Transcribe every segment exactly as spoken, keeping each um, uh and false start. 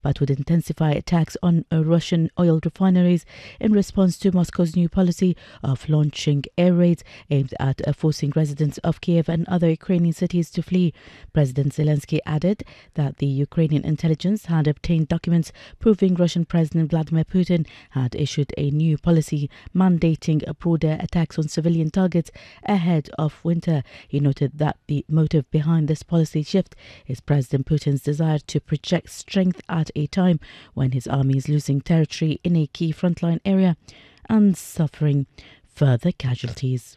but would intensify attacks on uh, Russian oil refineries in response to Moscow's new policy of launching air raids aimed at uh, forcing residents of Kiev and other Ukrainian cities to flee. President Zelensky added that the Ukrainian intelligence had obtained documents proving Russian President Vladimir Putin had issued a new policy mandating broader attacks on civilian targets ahead of winter. He noted that the motive behind this policy shift is President Putin's desire to project strength at a time when his army is losing territory in a key frontline area and suffering further casualties.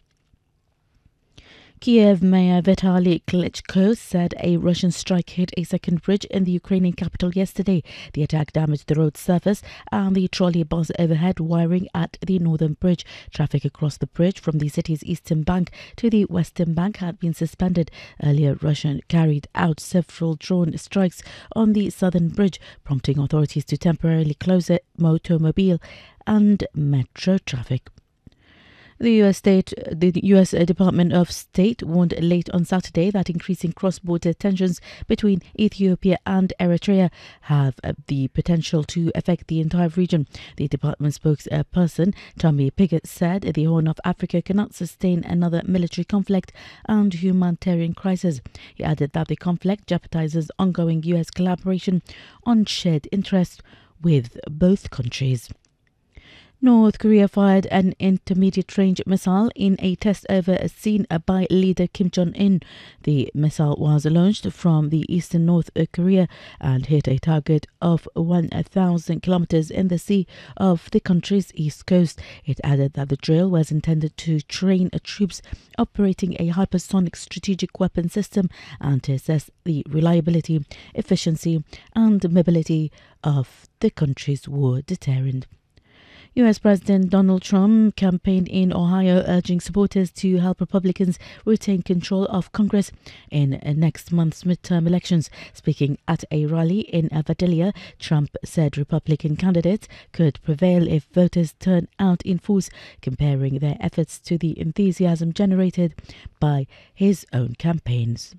Kiev Mayor Vitaly Klitschko said a Russian strike hit a second bridge in the Ukrainian capital yesterday. The attack damaged the road surface and the trolley bus overhead wiring at the northern bridge. Traffic across the bridge from the city's eastern bank to the western bank had been suspended. Earlier, Russia carried out several drone strikes on the southern bridge, prompting authorities to temporarily close it, automobile and metro traffic. The U S State, the U S Department of State warned late on Saturday that increasing cross-border tensions between Ethiopia and Eritrea have the potential to affect the entire region. The department spokesperson, Tommy Pigott, said the Horn of Africa cannot sustain another military conflict and humanitarian crisis. He added that the conflict jeopardizes ongoing U S collaboration on shared interests with both countries. North Korea fired an intermediate-range missile in a test over seen by leader Kim Jong-un. The missile was launched from the eastern North Korea and hit a target of one thousand kilometers in the sea of the country's east coast. It added that the drill was intended to train troops operating a hypersonic strategic weapon system and to assess the reliability, efficiency and mobility of the country's war deterrent. U S President Donald Trump campaigned in Ohio urging supporters to help Republicans retain control of Congress in next month's midterm elections. Speaking at a rally in Vidalia, Trump said Republican candidates could prevail if voters turn out in force, comparing their efforts to the enthusiasm generated by his own campaigns.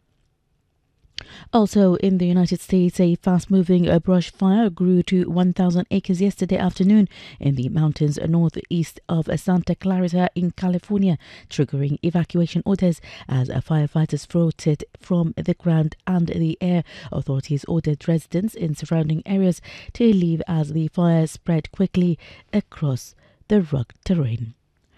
Also in the United States, a fast-moving brush fire grew to one thousand acres yesterday afternoon in the mountains northeast of Santa Clarita in California, triggering evacuation orders as firefighters fought it from the ground and the air. Authorities ordered residents in surrounding areas to leave as the fire spread quickly across the rugged terrain.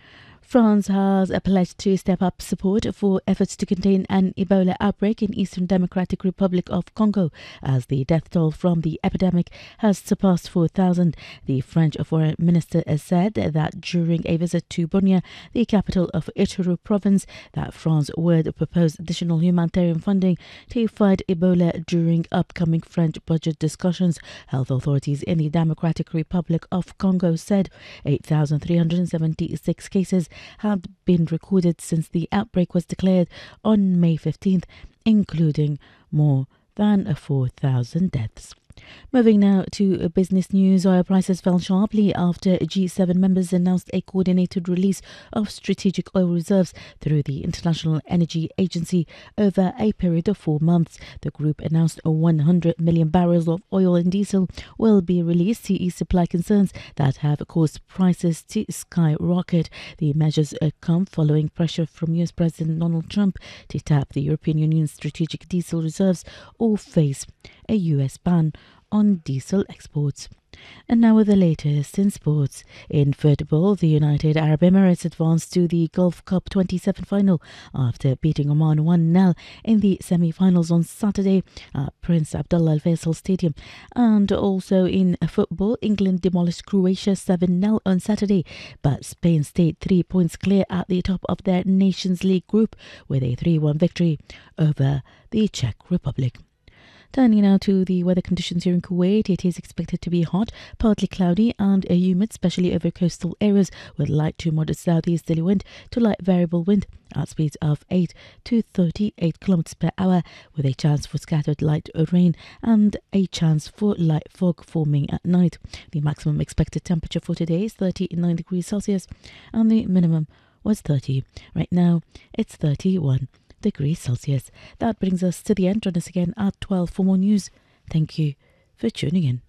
France has pledged to step up support for efforts to contain an Ebola outbreak in Eastern Democratic Republic of Congo, as the death toll from the epidemic has surpassed four thousand. The French foreign minister has said that during a visit to Bunia, the capital of Ituri province, that France would propose additional humanitarian funding to fight Ebola during upcoming French budget discussions. Health authorities in the Democratic Republic of Congo said eight thousand three hundred seventy-six cases had been recorded since the outbreak was declared on May fifteenth, including more than four thousand deaths. Moving now to business news, oil prices fell sharply after G seven members announced a coordinated release of strategic oil reserves through the International Energy Agency over a period of four months. The group announced one hundred million barrels of oil and diesel will be released to ease supply concerns that have caused prices to skyrocket. The measures come following pressure from U S President Donald Trump to tap the European Union's strategic diesel reserves or face a U S ban on diesel exports. And now with the latest in sports. In football, the United Arab Emirates advanced to the Gulf Cup twenty-seven final after beating Oman one nil in the semi-finals on Saturday at Prince Abdullah Al Faisal Stadium. And also in football, England demolished Croatia seven nil on Saturday, but Spain stayed three points clear at the top of their Nations League group with a three one victory over the Czech Republic. Turning now to the weather conditions here in Kuwait, it is expected to be hot, partly cloudy and humid, especially over coastal areas, with light to moderate southeasterly wind to light variable wind at speeds of eight to thirty-eight kilometers per hour, with a chance for scattered light rain and a chance for light fog forming at night. The maximum expected temperature for today is thirty-nine degrees Celsius and the minimum was thirty. Right now, it's thirty-one degrees Celsius. That brings us to the end. Join us again at twelve for more news. Thank you for tuning in.